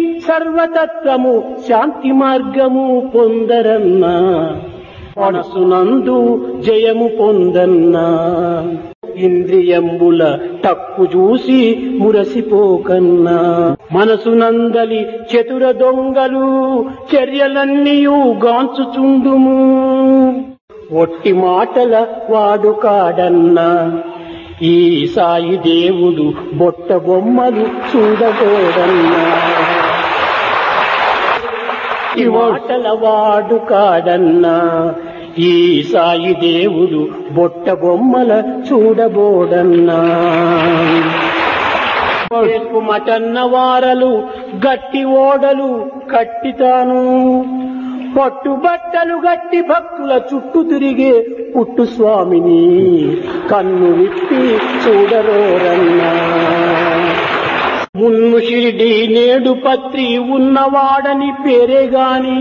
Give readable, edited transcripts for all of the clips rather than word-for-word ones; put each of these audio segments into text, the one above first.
సర్వతత్వము శాంతి మార్గము పొందరన్నా, మనసునందు జయము పొందన్నా. ఇంద్రియంబుల తప్పు చూసి మురసిపోకన్నా, మనసునందలి చతుర దొంగలు చర్యలన్నీయు గాంచుచుండుము. ఒట్టి మాటల వాడు కాడన్నా, ఈ సాయి దేవుడు బొట్ట బొమ్మలు చూడబోడన్నా. ఈ మాటల వాడు కాడన్నా, ఈ సాయి దేవుడు బొట్ట బొమ్మల చూడబోడన్నా. మటన్న వారలు గట్టి ఓడలు కట్టితాను, పట్టుబట్టలు గట్టి భక్తుల చుట్టూ తిరిగే పుట్టు స్వామిని కన్ను విప్పి చూడరోరన్నా. మున్ను షిరిడి నేడు పత్రి ఉన్నవాడని పేరే గాని,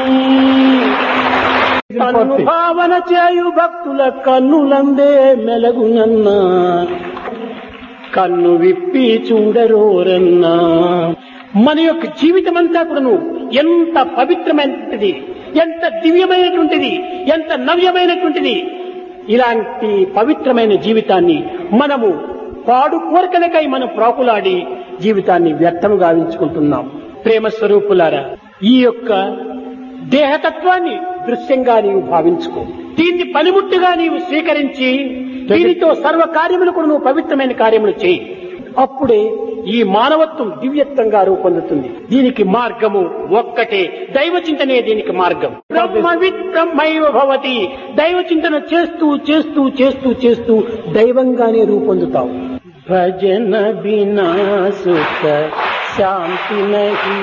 కన్ను భావన చేయు భక్తుల కన్నులందే మెలగునన్నా. కన్ను విప్పి చూడరోరన్నా. మన యొక్క జీవితం అంతా కూడాను ఎంత పవిత్రమైనటువంటిది, ఎంత దివ్యమైనటువంటిది, ఎంత నవ్యమైనటువంటిది. ఇలాంటి పవిత్రమైన జీవితాన్ని మనము పాడు కోరికలకై మనం ప్రాకులాడి జీవితాన్ని వ్యర్థము గావించుకుంటున్నాం. ప్రేమ స్వరూపులారా, ఈ యొక్క దేహతత్వాన్ని దృశ్యంగా నీవు భావించుకో. దీన్ని పనిముట్టుగా నీవు స్వీకరించి దీనితో సర్వ కార్యములు కూడా నువ్వు పవిత్రమైన కార్యములు చేయి. అప్పుడే ఈ మానవత్వం దివ్యత్వంగా రూపొందుతుంది. దీనికి మార్గము ఒక్కటే, దైవ చింతనే దీనికి మార్గం. బ్రహ్మవిత్ బ్రహ్మైవ భవతి. దైవ చింతన చేస్తూ చేస్తూ చేస్తూ చేస్తూ దైవంగానే రూపొందుతావు. భజన బినా సుఖ శాంతి నహీ,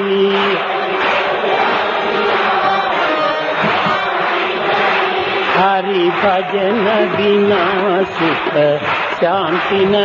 హరి భజన బినా సుఖ శాంతి నహీ.